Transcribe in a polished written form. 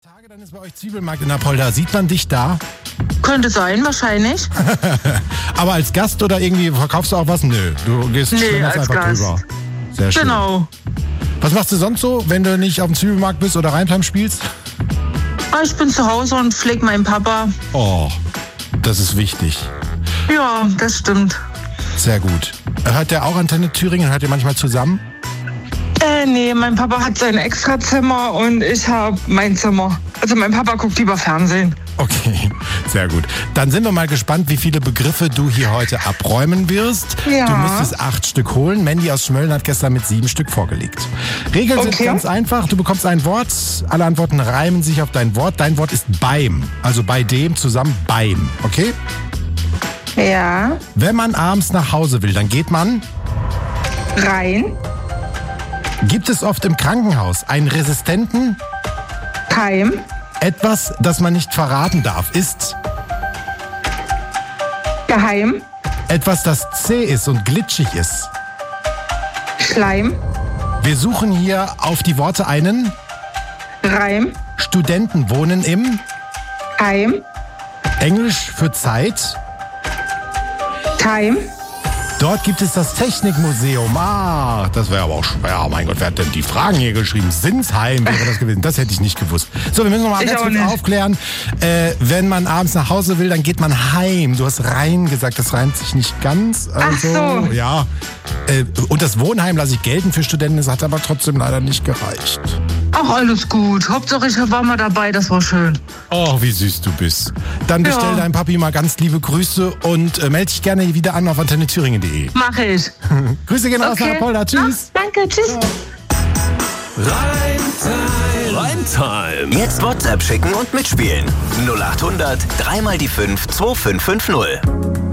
Tage, dann ist bei euch Zwiebelmarkt in Apolda. Sieht man dich da? Könnte sein, wahrscheinlich. Aber als Gast oder irgendwie verkaufst du auch was? Nö, du gehst als einfach Gast. drüber. Sehr schön. Genau. Was machst du sonst so, wenn du nicht auf dem Zwiebelmarkt bist oder Rheinplein spielst? Ich bin zu Hause und pflege meinen Papa. Oh, das ist wichtig. Ja, das stimmt. Sehr gut. Hört der auch Antenne Thüringen? Hört ihr manchmal zusammen? Nee, mein Papa hat sein Extrazimmer und ich habe mein Zimmer. Also mein Papa guckt lieber Fernsehen. Okay, sehr gut. Dann sind wir mal gespannt, wie viele Begriffe du hier heute abräumen wirst. Ja. Du müsstest 8 Stück holen. Mandy aus Schmölln hat gestern mit 7 Stück vorgelegt. Regeln sind ganz einfach. Du bekommst ein Wort. Alle Antworten reimen sich auf dein Wort. Dein Wort ist beim. Also bei dem zusammen beim. Okay? Ja. Wenn man abends nach Hause will, dann geht man. Rein. Gibt es oft im Krankenhaus einen resistenten? Keim. Etwas, das man nicht verraten darf, ist Geheim. etwas, das zäh ist und glitschig ist. Schleim. Wir suchen hier auf die Worte einen. Reim. Studenten wohnen im. Heim. Englisch für Zeit. Time. Dort gibt es das Technikmuseum. Ah, das wäre aber auch schwer. Mein Gott, wer hat denn die Fragen hier geschrieben? Sinsheim wäre das gewesen. Das hätte ich nicht gewusst. So, wir müssen noch mal ganz kurz aufklären. Wenn man abends nach Hause will, dann geht man heim. Du hast rein gesagt, das reimt sich nicht ganz. Also, Ach so. Ja. Und das Wohnheim lasse ich gelten für Studenten. Das hat aber trotzdem leider nicht gereicht. Ach, alles gut. Hauptsache ich war mal dabei, das war schön. Oh, wie süß du bist. Dann bestell deinem Papi mal ganz liebe Grüße und melde dich gerne wieder an auf antennethüringen.de. Mach ich. Grüße gehen raus nach Apolda. Tschüss. Danke, tschüss. Rheintalk. Jetzt WhatsApp schicken und mitspielen. 0800 3 mal die 5 2550.